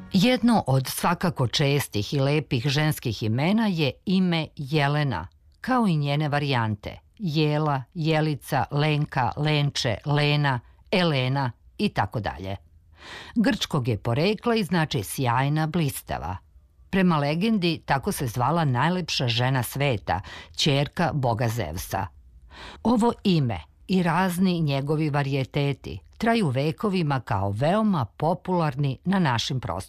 Jedno od svakako čestih i lepih ženskih imena je ime Jelena, kao i njene varijante Jela, Jelica, Lenka, Lenče, Lena, Elena i tako dalje. Grčkog je porekla i znači sjajna, blistava. Prema legendi tako se zvala najlepša žena sveta, ćerka boga Zevsa. Ovo ime i razni njegovi varijeteti traju vekovima kao veoma popularni na našim prostorima.